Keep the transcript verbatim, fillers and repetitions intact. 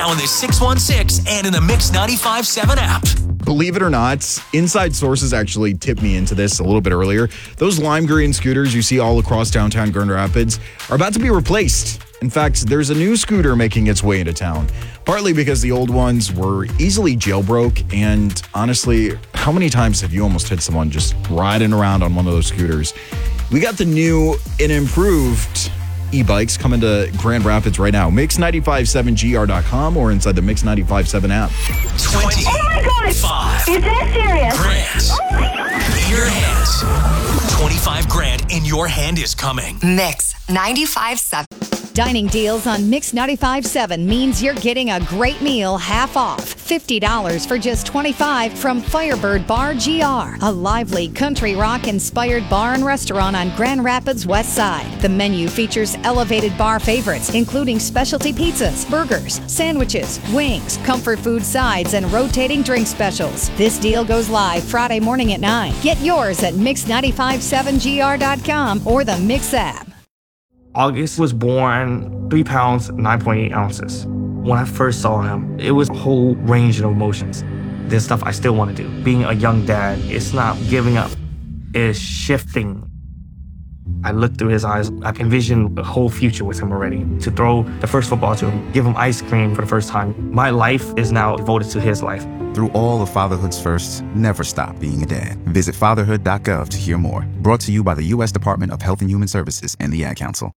now in the six one six and in the Mix ninety-five point seven app. Believe it or not, inside sources actually tipped me into this a little bit earlier. Those lime green scooters you see all across downtown Grand Rapids are about to be replaced. In fact, there's a new scooter making its way into town, partly because the old ones were easily jailbroke. And honestly, how many times have you almost hit someone just riding around on one of those scooters? We got the new and improved e-bikes coming to Grand Rapids right now. Mix nine five seven G R dot com or inside the Mix ninety-five point seven app. twenty. Oh my God! Five. Is that serious? Grand. Oh my God! In your hands. twenty-five grand in your hand is coming. Mix ninety-five point seven. Dining deals on Mix ninety-five point seven means you're getting a great meal half off. fifty dollars for just twenty-five dollars from Firebird Bar G R, a lively country rock-inspired bar and restaurant on Grand Rapids West Side. The menu features elevated bar favorites, including specialty pizzas, burgers, sandwiches, wings, comfort food sides, and rotating drink specials. This deal goes live Friday morning at nine. Get yours at mix nine five seven G R dot com or the Mix app. August was born three pounds, nine point eight ounces. When I first saw him, it was a whole range of emotions. There's stuff I still want to do. Being a young dad, it's not giving up, it's shifting. I looked through his eyes, I envisioned a whole future with him already. To throw the first football to him, give him ice cream for the first time. My life is now devoted to his life. Through all of fatherhood's firsts, never stop being a dad. Visit fatherhood dot gov to hear more. Brought to you by the U S Department of Health and Human Services and the Ad Council.